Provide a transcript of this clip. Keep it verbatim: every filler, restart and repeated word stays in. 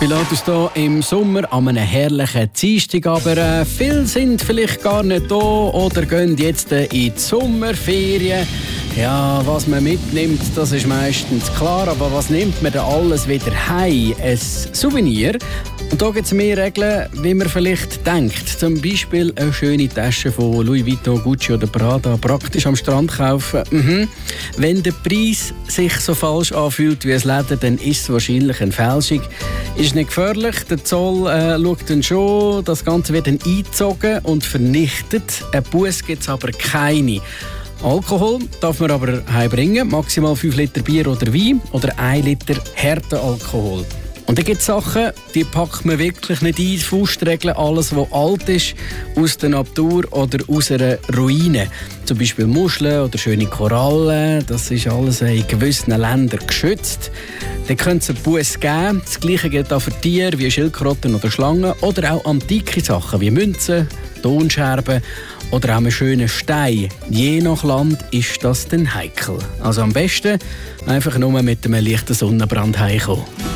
Pilatus hier im Sommer an einem herrlichen Dienstag, aber äh, viele sind vielleicht gar nicht da oder gehen jetzt äh, in die Sommerferien. Ja, was man mitnimmt, das ist meistens klar, aber was nimmt man da alles wieder heim? Ein Souvenir. Und da gibt es mehr Regeln, wie man vielleicht denkt. Zum Beispiel eine schöne Tasche von Louis Vuitton, Gucci oder Prada praktisch am Strand kaufen. Mhm. Wenn der Preis sich so falsch anfühlt wie ein Läden, dann ist es wahrscheinlich eine Fälschung. Ist nicht gefährlich, der Zoll äh, schaut dann schon, das Ganze wird dann eingezogen und vernichtet. Ein Buß gibt es aber keine. Alkohol darf man aber heimbringen, maximal fünf Liter Bier oder Wein oder ein Liter harten Alkohol. Und dann gibt es Sachen, die packt man wirklich nicht ein. Faustregeln, alles, was alt ist, aus der Natur oder aus einer Ruine. Zum Beispiel Muscheln oder schöne Korallen. Das ist alles in gewissen Ländern geschützt. Dann könnte es einen Buß geben. Das Gleiche gilt auch für Tiere wie Schildkröten oder Schlangen. Oder auch antike Sachen wie Münzen, Tonscherben oder auch einen schönen Stein. Je nach Land ist das dann heikel. Also am besten einfach nur mit einem leichten Sonnenbrand heimkommen.